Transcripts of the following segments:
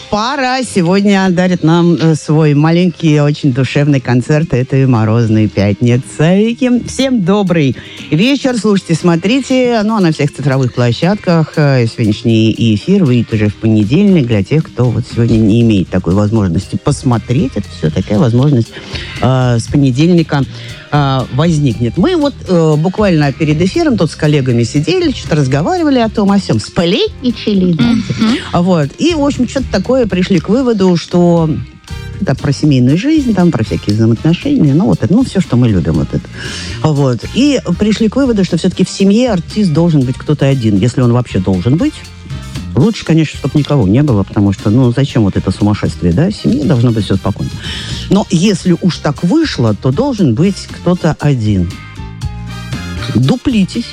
пара сегодня дарит нам свой маленький, очень душевный концерт этой морозной пятницы. Всем добрый вечер. Слушайте, смотрите. На всех цифровых площадках. Сегодняшний эфир выйдет уже в понедельник. Для тех, кто вот сегодня не имеет такой возможности посмотреть, это все такая возможность с понедельника возникнет. Мы вот буквально перед эфиром тут с коллегами сидели, что-то разговаривали о том, о сём, сплетничали, да? Вот. И, в общем, что-то такое пришли к выводу, что это про семейную жизнь, там, про всякие взаимоотношения, все, что мы любим, вот это. Вот. И пришли к выводу, что все-таки в семье артист должен быть кто-то один, если он вообще должен быть. Лучше, конечно, чтобы никого не было, потому что, зачем вот это сумасшествие, да? В семье должно быть все спокойно. Но если уж так вышло, то должен быть кто-то один. Дуплитесь.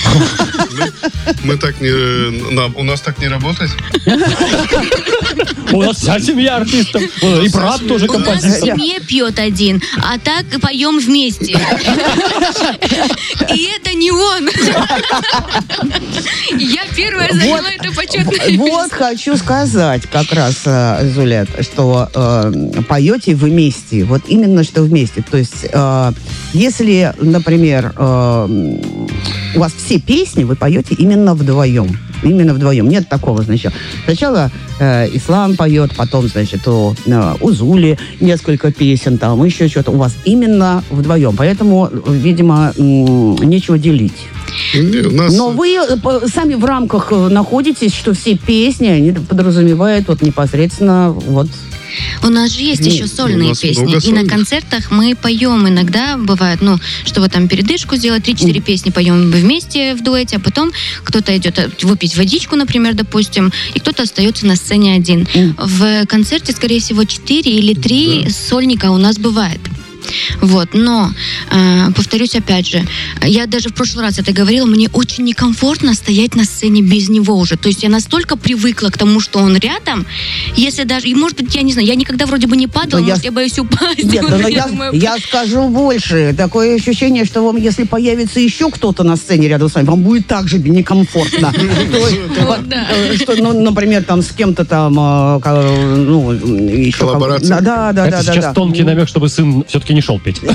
У нас так не работает. У нас вся семья артистов. И брат тоже У нас в композитор. семье пьет один, а так поем вместе. И это не он. Я первая заняла это почетное место. Вот хочу сказать как раз, Зулет, что поете вы вместе. Вот именно что вместе. То есть, если, например, у вас все песни вы поете именно вдвоем. Именно вдвоем. Нет такого, значит. Сначала Ислам поет, потом, значит, у Зули несколько песен, там еще что-то. У вас именно вдвоем. Поэтому, видимо, нечего делить. Но вы сами в рамках находитесь, что все песни, они подразумевают вот непосредственно вот... У нас же есть еще сольные песни. И на концертах мы поем иногда. Бывает, что вот там передышку сделать, 3-4 песни поем вместе в дуэте, а потом кто-то идет выпить водичку, например, допустим, и кто-то остается на сцене один. В концерте, скорее всего, 4 или 3 сольника у нас бывает. Вот, но, повторюсь опять же, я даже в прошлый раз это говорила, мне очень некомфортно стоять на сцене без него уже. То есть я настолько привыкла к тому, что он рядом, если даже, и может быть, я не знаю, я никогда вроде бы не падала, может, я боюсь упасть. Нет, я скажу больше. Такое ощущение, что вам, если появится еще кто-то на сцене рядом с вами, вам будет так же некомфортно. Например, там с кем-то там, еще... Коллаборация. Да. Это сейчас тонкий намек, чтобы сын все-таки не шел петь.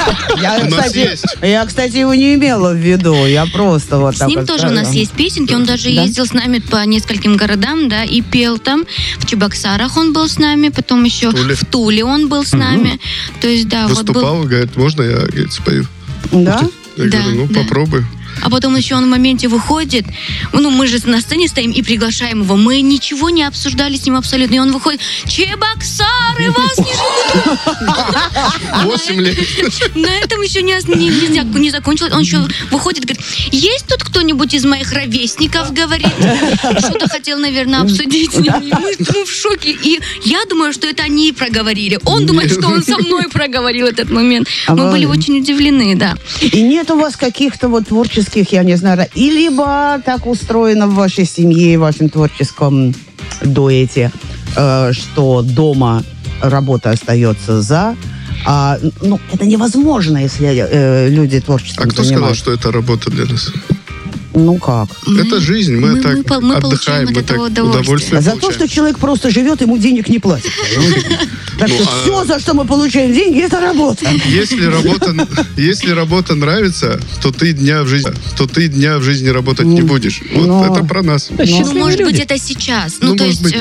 Я, кстати, его не имела в виду. Я просто вот так. С ним тоже у нас есть песенки. Он даже ездил с нами по нескольким городам, да, и пел там. В Чебоксарах он был с нами, потом еще в Туле он был с нами. То есть, да, выступал, говорит, можно я, говорит, спою? Да? Я говорю, попробуй. А потом еще он в моменте выходит. Мы же на сцене стоим и приглашаем его. Мы ничего не обсуждали с ним абсолютно. И он выходит: Чебоксары, вас не ждут. 8 лет. На этом еще не закончилось. Он еще выходит, говорит: есть тут кто-нибудь из моих ровесников, говорит. Что-то хотел, наверное, обсудить с ним. Мы в шоке. И я думаю, что это они проговорили. Он думает, что он со мной проговорил этот момент. Мы были очень удивлены, да. И нет у вас каких-то вот творческих, я не знаю, и либо так устроено в вашей семье, в вашем творческом дуэте, что дома работа остается за... это невозможно, если люди творчеством занимаются. А кто сказал, что это работа для нас? Как? Это жизнь, мы отдыхаем, мы так удовольствие За то, что человек просто живет, ему денег не платят. Так что все, за что мы получаем деньги, это работа. Если работа нравится, то ты дня в жизни работать не будешь. Вот это про нас. Может быть, это сейчас. То есть